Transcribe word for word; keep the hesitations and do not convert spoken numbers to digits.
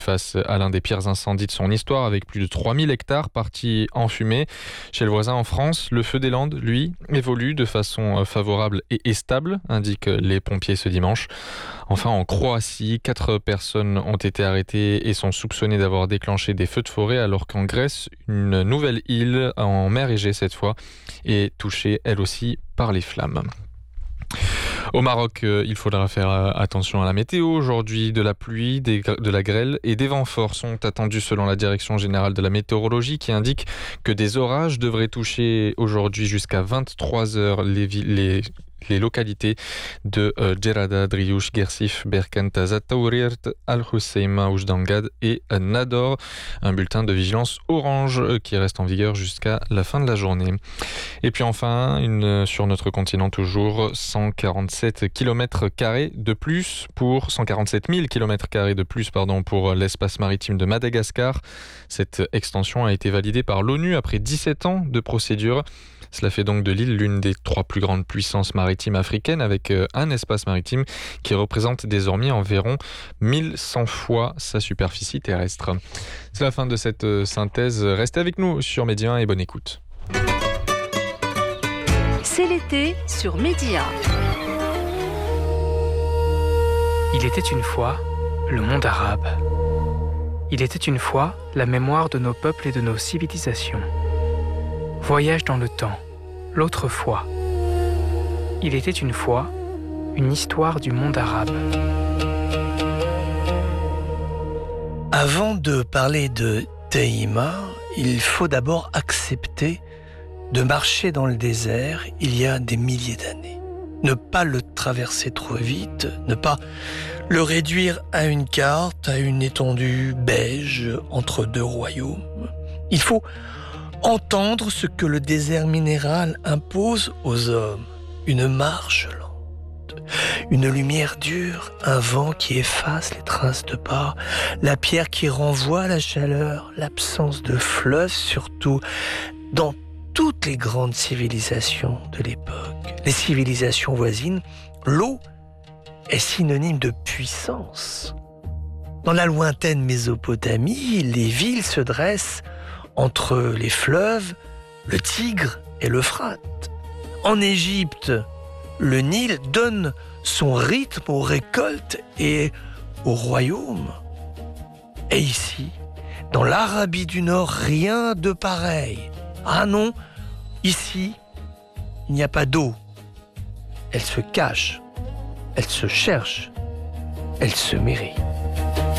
face à l'un des pires incendies de son histoire, avec plus de trois mille hectares partis en fumée. Chez le voisin en France, le feu des Landes, lui, évolue de façon favorable et stable, indiquent les pompiers ce dimanche. Enfin, en Croatie, quatre personnes ont été arrêtées et sont soupçonnées d'avoir déclenché des feux de forêt, alors qu'en Grèce, une nouvelle île, en mer Égée cette fois, est touchée elle aussi par les flammes. Au Maroc, euh, il faudra faire euh, attention à la météo. Aujourd'hui, de la pluie, des, de la grêle et des vents forts sont attendus selon la Direction générale de la météorologie qui indique que des orages devraient toucher aujourd'hui jusqu'à vingt-trois heures les, les, les localités de euh, Djerada, Driouch, Gersif, Berkane, Tazat, Taourirt, Al-Hoceima, Oujdangad et euh, Nador. Un bulletin de vigilance orange euh, qui reste en vigueur jusqu'à la fin de la journée. Et puis enfin, une, sur notre continent toujours, cent quarante-sept kilomètres carrés de plus pour cent quarante-sept mille kilomètres carrés de plus pardon, pour l'espace maritime de Madagascar. Cette extension a été validée par l'ONU après dix-sept ans de procédure. Cela fait donc de l'île l'une des trois plus grandes puissances maritimes africaines avec un espace maritime qui représente désormais environ mille cent fois sa superficie terrestre. C'est la fin de cette synthèse. Restez avec nous sur Média un et bonne écoute. C'est l'été sur Média. Il était une fois le monde arabe. Il était une fois la mémoire de nos peuples et de nos civilisations. Voyage dans le temps, l'autre fois. Il était une fois une histoire du monde arabe. Avant de parler de Tehima, il faut d'abord accepter de marcher dans le désert il y a des milliers d'années. Ne pas le traverser trop vite, ne pas le réduire à une carte, à une étendue beige entre deux royaumes. Il faut entendre ce que le désert minéral impose aux hommes. Une marche lente, une lumière dure, un vent qui efface les traces de pas, la pierre qui renvoie la chaleur, l'absence de fleuve surtout, dans toutes les grandes civilisations de l'époque, les civilisations voisines, l'eau est synonyme de puissance. Dans la lointaine Mésopotamie, les villes se dressent entre les fleuves, le Tigre et l'Euphrate. En Égypte, le Nil donne son rythme aux récoltes et au royaume. Et ici, dans l'Arabie du Nord, rien de pareil. Ah non, ici, il n'y a pas d'eau. Elle se cache, elle se cherche, elle se mérite.